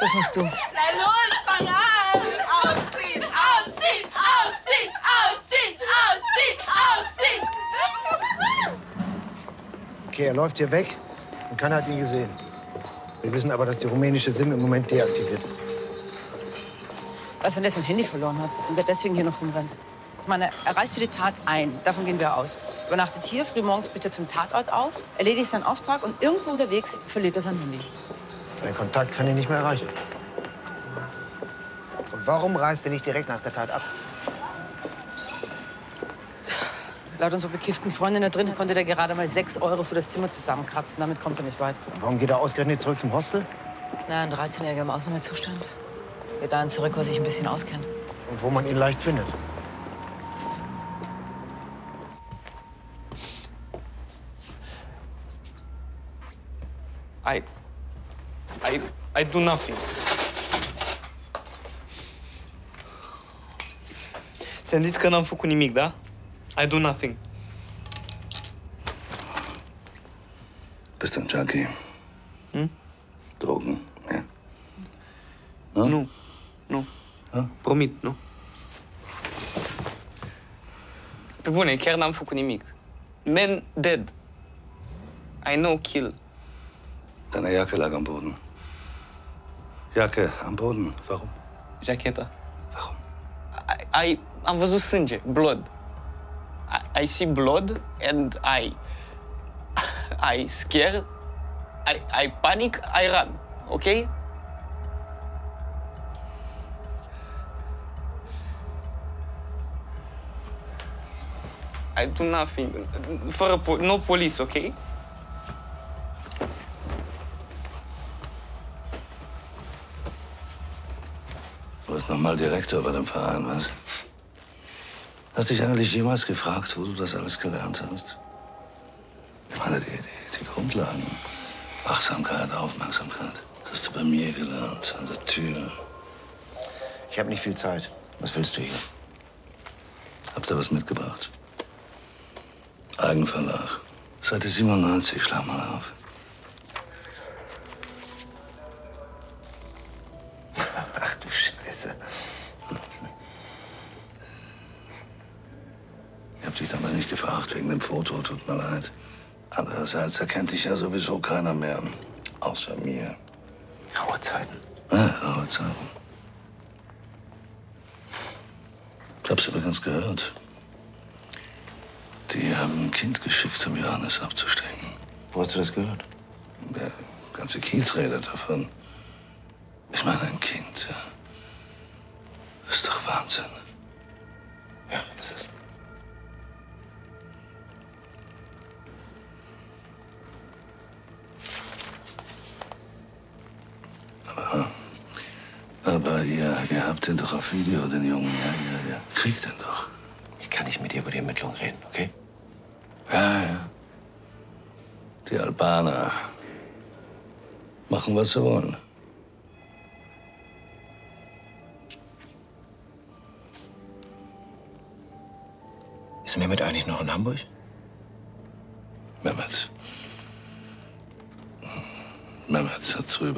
Was machst du? Na los, fang an! Ausziehen, ausziehen, ausziehen, ausziehen, ausziehen, ausziehen! Okay, er läuft hier weg und keiner hat ihn gesehen. Wir wissen aber, dass die rumänische SIM im Moment deaktiviert ist. Was, wenn der sein Handy verloren hat und der deswegen hier noch rumrennt? Ich meine, er reist für die Tat ein. Davon gehen wir aus. Übernachtet hier, frühmorgens bricht er zum Tatort auf, erledigt seinen Auftrag und irgendwo unterwegs verliert er sein Handy. Sein Kontakt kann ihn nicht mehr erreichen. Und warum reist er nicht direkt nach der Tat ab? Laut unserer bekifften Freundin da drin konnte der gerade mal 6 Euro für das Zimmer zusammenkratzen. Damit kommt er nicht weit. Warum geht er ausgerechnet zurück zum Hostel? Na, ein 13-Jähriger im Ausnahmezustand. Der dahin zurück, wo er sich ein bisschen auskennt. Und wo man ihn leicht findet. I do nothing. Ți-am zis că n-am făcut nimic, da? I do nothing. Bist du ein Junkie? Hm? Drogen, ja? Nu. Nu. Promit, nu. Pe bune, chiar n-am făcut nimic. Man dead. I no kill. Deine Jacke lag am Boden. Jacke am Boden. Warum? Jacheta. Warum? Am văzut sânge, blood. I see blood and I scare, I panic, I run, okay? I do nothing. Fără no police, okay? Du bist nochmal Direktor bei dem Verein, was? Hast dich eigentlich jemals gefragt, wo du das alles gelernt hast? Ich meine, die Grundlagen. Wachsamkeit, Aufmerksamkeit. Das hast du bei mir gelernt, an der Tür. Ich habe nicht viel Zeit. Was willst du hier? Habt ihr was mitgebracht? Eigenverlag. Seite 97, schlag mal auf. Ach du Scheiße. Ich hab dich damals nicht gefragt wegen dem Foto, tut mir leid. Andererseits erkennt dich ja sowieso keiner mehr, außer mir. Raue Zeiten. Ja, raue Zeiten. Ich hab's übrigens gehört. Die haben ein Kind geschickt, um Johannes abzustecken. Wo hast du das gehört? Der ganze Kiez redet davon. Ich meine, ein Kind, ja. Ist doch Wahnsinn. Ja, ist es. Aber ihr habt den doch auf Video, den Jungen. Ja. Kriegt den doch. Ich kann nicht mit dir über die Ermittlungen reden, okay? Ja. Die Albaner machen, was sie wollen. Ist Mehmet eigentlich noch in Hamburg? Mehmet hat drüben